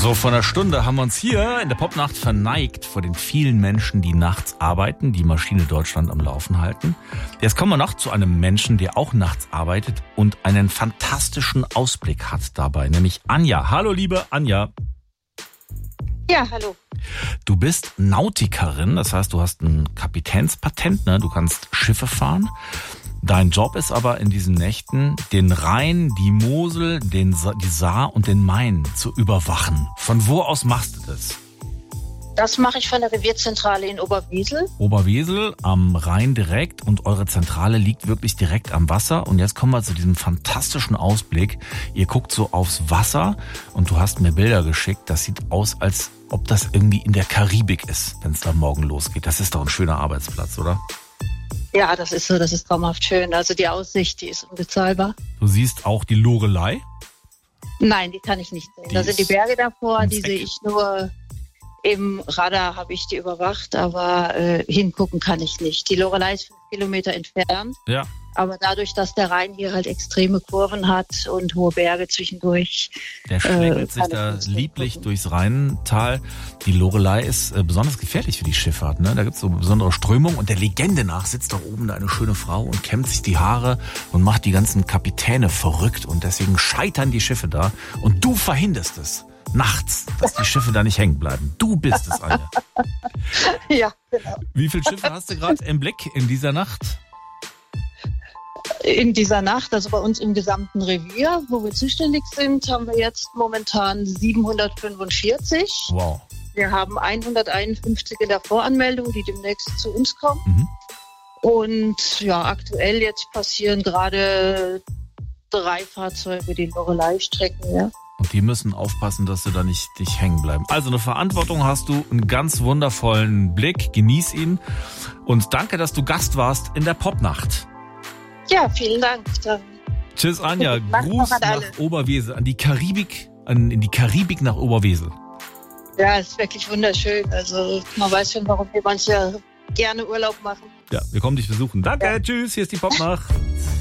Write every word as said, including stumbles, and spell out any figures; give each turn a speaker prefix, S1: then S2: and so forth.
S1: So, vor einer Stunde haben wir uns hier in der Popnacht verneigt vor den vielen Menschen, die nachts arbeiten, die Maschine Deutschland am Laufen halten. Jetzt kommen wir noch zu einem Menschen, der auch nachts arbeitet und einen fantastischen Ausblick hat dabei, nämlich Anja. Hallo, liebe Anja.
S2: Ja, hallo.
S1: Du bist Nautikerin, das heißt, du hast ein Kapitänspatent, ne? Du kannst Schiffe fahren. Dein Job ist aber in diesen Nächten, den Rhein, die Mosel, den Sa- die Saar und den Main zu überwachen. Von wo aus machst du das?
S2: Das mache ich von der Revierzentrale in Oberwesel.
S1: Oberwesel am Rhein direkt und eure Zentrale liegt wirklich direkt am Wasser. Und jetzt kommen wir zu diesem fantastischen Ausblick. Ihr guckt so aufs Wasser und du hast mir Bilder geschickt. Das sieht aus, als ob das irgendwie in der Karibik ist, wenn es da morgen losgeht. Das ist doch ein schöner Arbeitsplatz, oder?
S2: Ja, das ist so, das ist traumhaft schön. Also die Aussicht, die ist unbezahlbar.
S1: Du siehst auch die Loreley?
S2: Nein, die kann ich nicht sehen.
S1: Die
S2: Da sind die
S1: ist
S2: Berge davor,
S1: ums
S2: die
S1: Eck.
S2: sehe ich nur im Radar, habe ich die überwacht, aber äh, hingucken kann ich nicht. Die Loreley ist fünf Kilometer entfernt,
S1: Ja.
S2: aber dadurch, dass der Rhein hier halt extreme Kurven hat und hohe Berge zwischendurch.
S1: Der schlängelt
S2: Äh,
S1: sich
S2: kann
S1: da
S2: ich nicht
S1: lieblich
S2: hingucken.
S1: durchs Rheintal. Die Loreley ist äh, besonders gefährlich für die Schifffahrt. Ne? Da gibt es so besondere Strömung und der Legende nach sitzt da oben da eine schöne Frau und kämmt sich die Haare und macht die ganzen Kapitäne verrückt und deswegen scheitern die Schiffe da und du verhinderst es nachts, dass die Schiffe da nicht hängen bleiben. Du bist es, Anja.
S2: Ja, genau.
S1: Wie viele Schiffe hast du gerade im Blick in dieser Nacht?
S2: In dieser Nacht, also bei uns im gesamten Revier, wo wir zuständig sind, haben wir jetzt momentan siebenhundertfünfundvierzig.
S1: Wow.
S2: Wir haben hunderteinundfünfzig in der Voranmeldung, die demnächst zu uns kommen.
S1: Mhm.
S2: Und ja, aktuell jetzt passieren gerade drei Fahrzeuge die Loreley-Strecken. Ja.
S1: Und die müssen aufpassen, dass sie da nicht dich hängen bleiben. Also eine Verantwortung hast du, einen ganz wundervollen Blick. Genieß ihn. Und danke, dass du Gast warst in der Popnacht.
S2: Ja, vielen Dank. Dann
S1: Tschüss, Anja.
S2: Danke
S1: Gruß
S2: an alle.
S1: nach Oberwesel, an die Karibik, an, in die Karibik nach Oberwesel.
S2: ja, es ist wirklich wunderschön. Also man weiß schon, warum wir manche gerne Urlaub machen.
S1: Ja, wir kommen dich besuchen. Danke,
S2: Ja.
S1: tschüss, hier ist die Popnacht.